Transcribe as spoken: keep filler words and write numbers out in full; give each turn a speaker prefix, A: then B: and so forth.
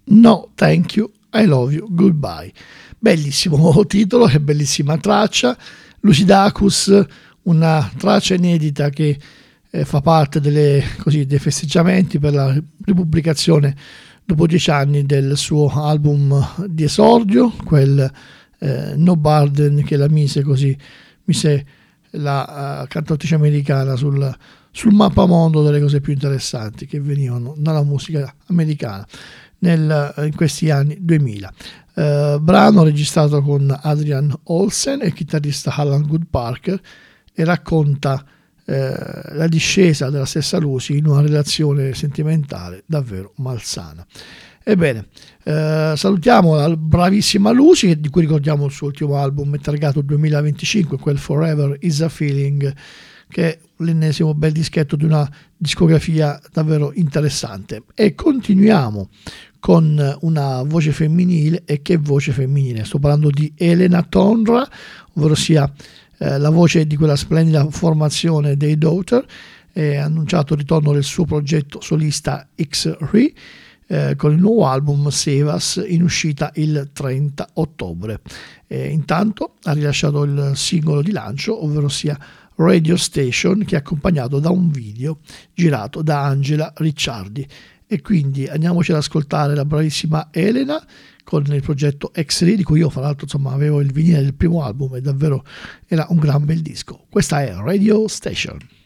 A: No Thank You, I Love You, Goodbye. Bellissimo titolo e bellissima traccia. Lucidacus, una traccia inedita che eh, fa parte delle, così, dei festeggiamenti per la ripubblicazione dopo dieci anni del suo album di esordio, quel eh, No Burden che la mise così, mise la uh, cantautrice americana sul, sul mappamondo delle cose più interessanti che venivano dalla musica americana nel, in questi anni duemila. Uh, brano registrato con Adrian Olsen e il chitarrista Alan Good Parker, e racconta eh, la discesa della stessa Lucy in una relazione sentimentale davvero malsana. Ebbene, eh, salutiamo la bravissima Lucy, di cui ricordiamo il suo ultimo album targato duemilaventicinque, quel Forever Is a Feeling, che è l'ennesimo bel dischetto di una discografia davvero interessante. E continuiamo con una voce femminile. E che voce femminile? Sto parlando di Elena Tondra, ovvero sia eh, la voce di quella splendida formazione dei Daughter. Ha annunciato il ritorno del suo progetto solista X-Ray eh, con il nuovo album Save Us, in uscita il trenta ottobre. E intanto ha rilasciato il singolo di lancio, ovvero sia Radio Station, che è accompagnato da un video girato da Angela Ricciardi. E quindi andiamoci ad ascoltare la bravissima Elena con il progetto X-Ray, di cui io fra l'altro insomma avevo il vinile del primo album e davvero era un gran bel disco. Questa è Radio Station.